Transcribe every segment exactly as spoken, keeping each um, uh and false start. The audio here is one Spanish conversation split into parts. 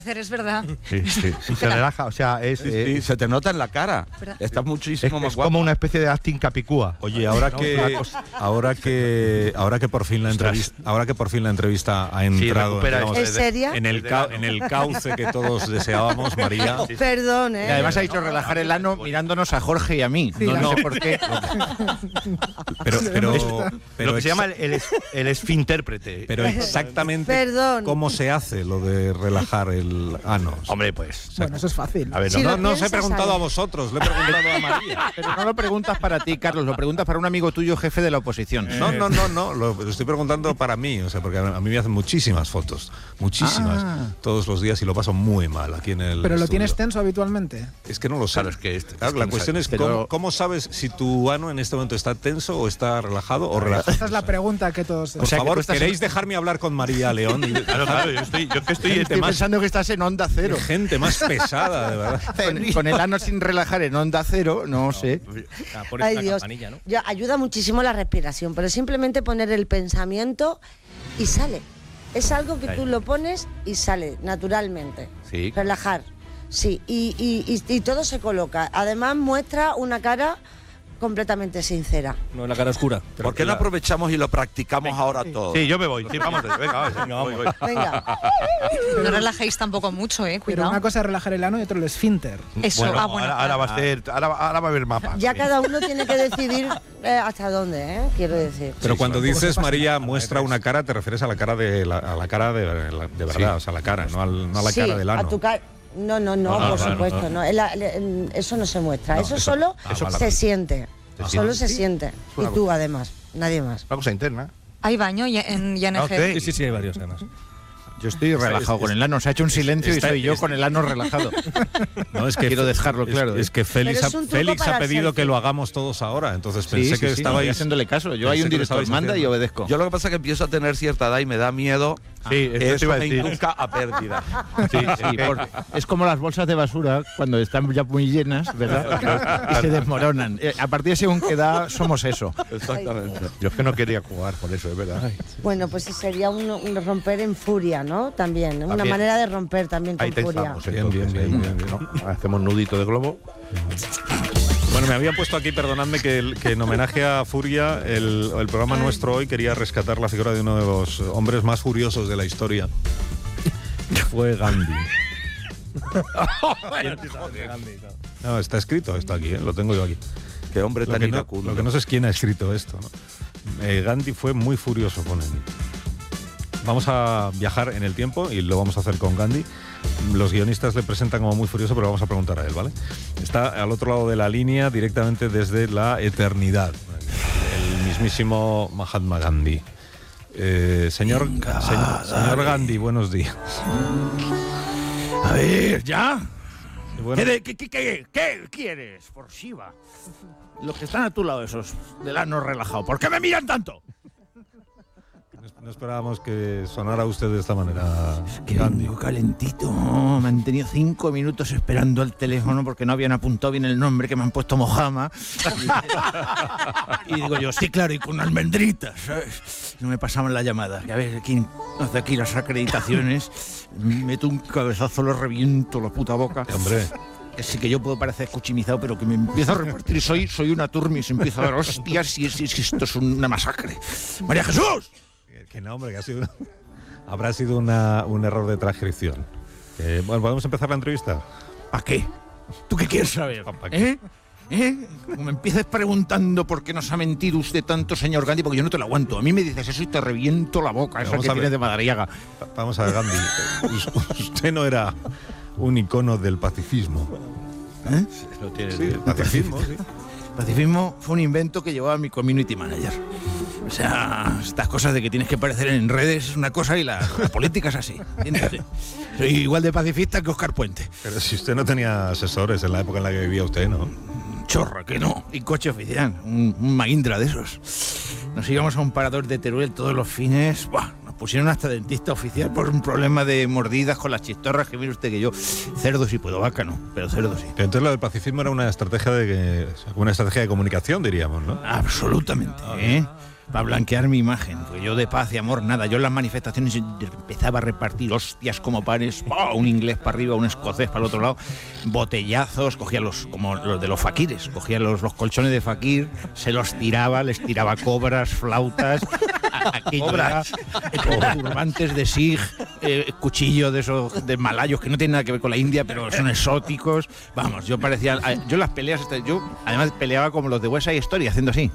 Es verdad. Sí, sí, sí, se relaja, o sea, es, Sí, eh, sí, se te nota en la cara. ¿Verdad? Estás muchísimo es, más es guapo. como una especie de acting capicúa. Oye, ahora No, que una cosa- ahora que ahora que por fin la Ostras. entrevista, ahora que por fin la entrevista ha entrado recupera digamos, ese- ¿Es seria? en el ca- en el cauce que todos deseábamos, María. Perdón, ¿eh? Y además ha dicho relajar el ano mirándonos a Jorge y a mí. No, no no. sé por qué. Pero pero Es pero lo que se exa- llama el, el, es- el esfintérprete. pero exactamente Perdón. cómo se hace lo de relajar el ano. Hombre, pues. Bueno, eso es fácil. A ver, Si no, lo No, no os he piensas, preguntado sale. a vosotros, le he preguntado a María. Pero no lo preguntas para ti, Carlos, lo preguntas para un amigo tuyo, jefe de la oposición. No, no, no, no, lo, lo estoy preguntando para mí, o sea, porque a mí me hacen muchísimas fotos, muchísimas, Ah. todos los días y lo paso muy mal aquí en el Pero lo estudio. tienes tenso habitualmente. Es que no lo sé. Claro, es que este- Claro, es que la no cuestión sabe. es Pero- cómo, cómo sabes si tu ano en este momento está tenso o está relajado o relajado. Esa es la pregunta que todos... Por sea, que favor, tú estás ¿queréis en- dejarme hablar con María León? Claro, claro, yo estoy, yo que estoy, Estoy más- pensando que estás en onda cero. Gente más pesada, de verdad. Con, con el ano sin relajar en onda cero, no sé. Ay, Dios. Ya, ayuda muchísimo la respiración, pero simplemente poner el pensamiento y sale. Es algo que tú lo pones y sale naturalmente. Sí. Relajar. Sí, y, y, y, y todo se coloca. Además muestra una cara completamente sincera. No es la cara oscura. ¿Por qué no aprovechamos y lo practicamos ahora todos? Sí, yo me voy. Sí, vamos, venga, venga, voy, voy. Venga. No relajéis tampoco mucho, eh, Pero cuidado. una cosa es relajar el ano y otra el esfínter. Eso, Bueno, ah, bueno. ahora, ahora va a ser, ahora, ahora va a haber mapas. Ya sí. cada uno tiene que decidir eh, hasta dónde, ¿eh? Quiero decir. Pero cuando tampoco se dices, pasa María, nada, muestra una cara, te refieres a la cara de la, a la cara de, la- de verdad, o sea, la cara, no, al- no a la Sí, cara del ano. a tu cara. No, no, no, No, no, por no, supuesto, no. no. El- el- eso no se muestra. No, eso, eso- solo ah, se vale. siente. Se Solo siente. se siente. Y tú, además. Nadie más. Una cosa interna. Hay baño y- en I N G. Ok. Sí, sí, sí, hay varios además. Yo estoy relajado con el ano. Se ha hecho un silencio está- y soy yo está- con el ano relajado. No, es que Quiero dejarlo es- claro. Es, que Félix, Pero es ha, un truco Félix para ha el pedido selfie. que lo hagamos todos ahora, entonces Sí, pensé sí, que sí, estabais estoy haciéndole caso. Yo pensé hay un que lo director estabais manda y haciendo. obedezco. Yo lo que pasa es que empiezo a tener cierta edad y me da miedo Sí, que eso te eso iba a me decir. induzca a pérdida. Sí, Sí, por- es como las bolsas de basura cuando están ya muy llenas, ¿verdad? Y se desmoronan. Eh, A partir de según qué edad somos eso. Exactamente. Yo es que no quería jugar por eso, es verdad. Bueno, pues sería un, un romper en furia, ¿no? También. Una También. manera de romper también con Ahí furia. tensamos. Bien, entonces, bien, bien, ahí, bien, bien. ¿no? Hacemos nudito de globo. Bueno, me habían puesto aquí, perdonadme, que, el- que en homenaje a Furia, el, el programa nuestro hoy quería rescatar la figura de uno de los hombres más furiosos de la historia. Fue Gandhi. No, está escrito esto aquí, ¿eh? Lo tengo yo aquí. Qué hombre Lo tan que, no, iracundo. lo que no sé es quién ha escrito esto, ¿no? Eh, Gandhi fue muy furioso con él. Vamos a viajar en el tiempo y lo vamos a hacer con Gandhi. Los guionistas le presentan como muy furioso, pero vamos a preguntar a él, ¿vale? Está al otro lado de la línea, directamente desde la eternidad. El mismísimo Mahatma Gandhi. Eh, señor, señor, señor Gandhi, buenos días. A ver, ¿ya? Y bueno, ¿Qué, qué, qué, qué, qué quieres, por Shiva? Los que están a tu lado, esos del ano relajado. ¿Por qué me miran tanto? no esperábamos que sonara usted de esta manera, Que Gandhi. vengo calentito. Me han tenido cinco minutos esperando al teléfono porque no habían apuntado bien el nombre, que me han puesto Mojama. Y, y digo yo, sí, claro, y con almendritas, ¿sabes? No me pasaban la llamada. Que a ver, ¿quién hace aquí las acreditaciones? Meto un cabezazo, lo reviento la puta boca. Hombre, Así que yo puedo parecer escuchimizado, pero que me empiezo a repartir. Y soy, soy una turmis, empiezo a dar hostias y es, es que esto es una masacre. ¡María Jesús! que no, hombre, que ha sido una- habrá sido una- un error de transcripción. Eh, bueno, ¿podemos empezar la entrevista? ¿A qué? ¿Tú qué quieres saber? ¿Pa' qué? ¿Eh? ¿Eh? Como me empieces preguntando por qué nos ha mentido usted tanto, señor Gandhi, porque yo no te lo aguanto. A mí me dices eso y te reviento la boca, esa Vamos que a ver. tienes de Madariaga. Va- Vamos a ver, Gandhi. Us- Usted no era un icono del pacifismo. ¿Eh? Sí, el pacifismo, sí. Pacifismo fue un invento que llevaba mi community manager. O sea, estas cosas de que tienes que aparecer en redes es una cosa y la, la política es así. ¿Entiendes? Soy igual de pacifista que Óscar Puente. Pero si usted no tenía asesores en la época en la que vivía usted, ¿no? Chorra, que no. Y coche oficial, un, un Mahindra de esos. Nos íbamos a un parador de Teruel todos los fines. Buah, nos pusieron hasta dentista oficial por un problema de mordidas con las chistorras, que mire usted que yo, cerdo sí puedo, vaca no, pero cerdo sí. Pero entonces lo del pacifismo era una estrategia de una estrategia de comunicación, diríamos, ¿no? Absolutamente, ¿eh? para blanquear mi imagen. Porque yo de paz y amor, nada. Yo en las manifestaciones empezaba a repartir hostias como panes, ¡oh! Un inglés para arriba, un escocés para el otro lado, botellazos, cogía los, como los de los faquires, cogía los, los colchones de fakir, se los tiraba, les tiraba cobras, flautas, cobras, turbantes de sig, eh, cuchillos de esos de malayos que no tienen nada que ver con la India, pero son exóticos. Vamos, yo parecía, yo las peleas, yo además peleaba como los de West Side Story, haciendo así.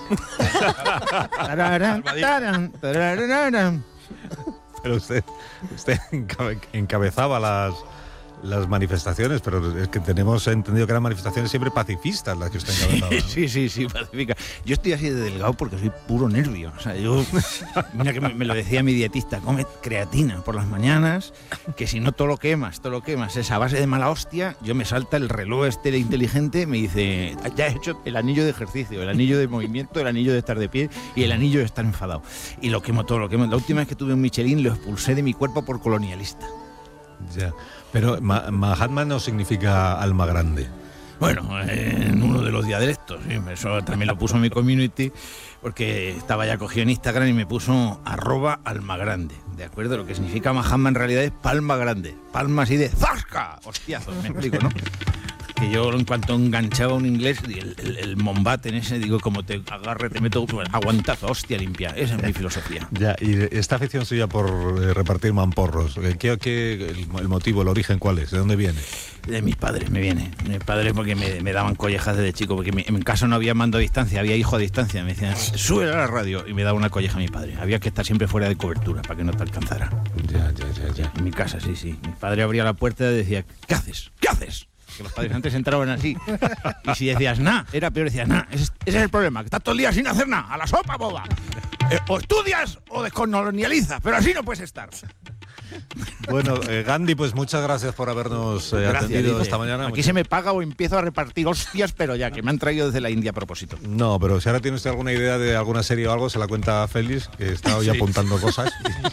Pero usted, usted encabe- encabezaba las, las manifestaciones, pero es que tenemos entendido que eran manifestaciones siempre pacifistas las que usted encabezaba, ¿no? Sí, sí, sí, pacífica. Yo estoy así de delgado porque soy puro nervio. O sea, yo, mira que me, me lo decía mi dietista, come creatina por las mañanas, que si no todo lo quemas, todo lo quemas es a base de mala hostia. Yo me salta el reloj este de inteligente, me dice, ya he hecho el anillo de ejercicio, el anillo de movimiento, el anillo de estar de pie y el anillo de estar enfadado. Y lo quemo todo, lo quemo. La última vez que tuve un Michelin lo expulsé de mi cuerpo por colonialista. Ya. Pero Ma- Mahatma no significa alma grande. Bueno, en uno de los dialectos, sí, eso también lo puso mi community, porque estaba ya cogido en Instagram y me puso arroba almagrande, ¿de acuerdo? Lo que significa Mahatma en realidad es palma grande, palma así de ¡zasca! Hostiazos, me explico, ¿no? Que yo en cuanto enganchaba un inglés, el, el, el Mombat en ese, digo, como te agarre, te meto pues, aguantazo, hostia limpia, esa es mi filosofía. Ya, y esta afición suya por eh, repartir mamporros, ¿qué, qué, el, el motivo, el origen cuál es? ¿De dónde viene? De mis padres me viene, mis padres porque me, me daban collejas desde chico, porque mi, en mi casa no había mando a distancia, había hijo a distancia, me decían, sube a la radio, y me daba una colleja a mi padre, había que estar siempre fuera de cobertura para que no te alcanzara. Ya, ya, ya, ya. En mi casa, sí, sí, mi padre abría la puerta y decía, ¿qué haces? ¿Qué haces? Que los padres antes entraban así, y si decías, nah, era peor, decías, nah, ese, ese es el problema, que estás todo el día sin hacer nada, a la sopa, boba. Eh, o estudias o descolonializas, pero así no puedes estar. Bueno, eh, Gandhi, pues muchas gracias por habernos eh, Gracias, atendido dice. esta mañana. Aquí Muchas- se me paga o empiezo a repartir hostias, pero ya, que me han traído desde la India a propósito. No, pero si ahora tiene usted alguna idea de alguna serie o algo, se la cuenta a Félix, que está hoy Sí. apuntando cosas.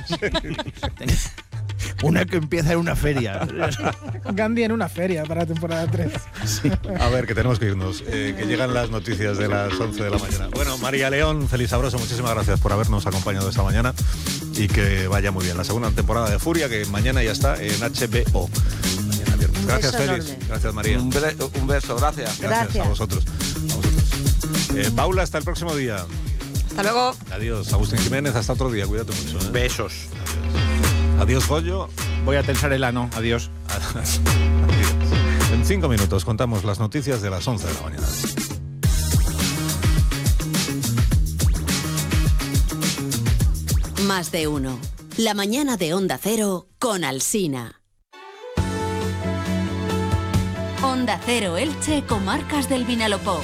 Una que empieza en una feria. Gandhi en una feria para temporada tres. A ver, que tenemos que irnos, eh, que llegan las noticias de las once de la mañana. Bueno, María León, Félix Sabroso, muchísimas gracias por habernos acompañado esta mañana y que vaya muy bien la segunda temporada de Furia, que mañana ya está en H B O. Mañana viernes. Un Gracias, beso Félix. enorme. Gracias, María. Un, bre- un beso, gracias. Gracias, Gracias. a vosotros. A vosotros. Eh, Paula, hasta el próximo día. Hasta luego. Adiós. Agustín Jiménez, hasta otro día. Cuídate mucho. ¿eh? Besos. Adiós, Goyo. Voy a tensar el ano. Adiós. Adiós. En cinco minutos contamos las noticias de las once de la mañana. Más de uno. La mañana de Onda Cero con Alsina. Onda Cero Elche, Comarcas del Vinalopó.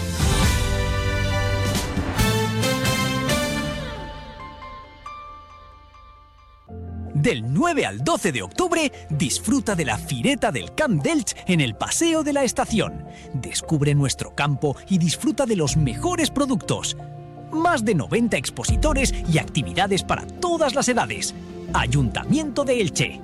Del nueve al doce de octubre, disfruta de la Fireta del Camp d'Elx en el Paseo de la Estación. Descubre nuestro campo y disfruta de los mejores productos. Más de noventa expositores y actividades para todas las edades. Ayuntamiento de Elche.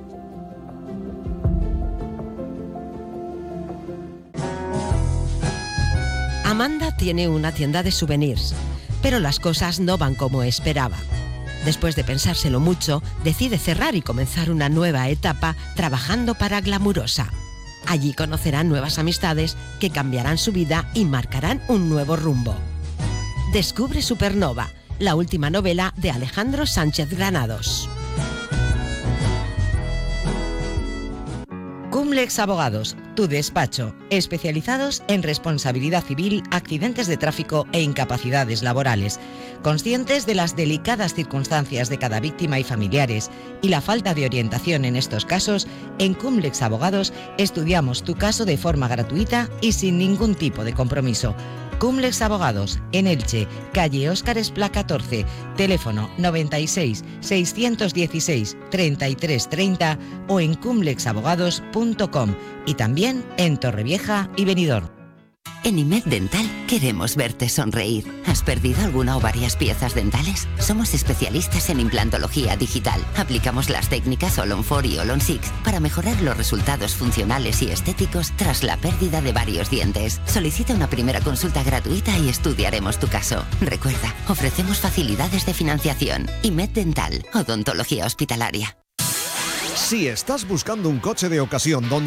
Amanda tiene una tienda de souvenirs, pero las cosas no van como esperaba. Después de pensárselo mucho, decide cerrar y comenzar una nueva etapa trabajando para Glamurosa. Allí conocerán nuevas amistades que cambiarán su vida y marcarán un nuevo rumbo. Descubre Supernova, la última novela de Alejandro Sánchez Granados. Cumlex Abogados, tu despacho, especializados en responsabilidad civil, accidentes de tráfico e incapacidades laborales, conscientes de las delicadas circunstancias de cada víctima y familiares y la falta de orientación en estos casos. En Cumlex Abogados estudiamos tu caso de forma gratuita y sin ningún tipo de compromiso. Cumlex Abogados, en Elche, calle Óscar Esplá catorce, teléfono noventa y seis, seiscientos dieciséis, treinta y tres treinta o en cumlex abogados punto com y también en Torrevieja y Benidorm. En I M E D Dental queremos verte sonreír. ¿Has perdido alguna o varias piezas dentales? Somos especialistas en implantología digital. Aplicamos las técnicas All on cuatro y All on seis para mejorar los resultados funcionales y estéticos tras la pérdida de varios dientes. Solicita una primera consulta gratuita y estudiaremos tu caso. Recuerda, ofrecemos facilidades de financiación. I M E D Dental, odontología hospitalaria. Si estás buscando un coche de ocasión donde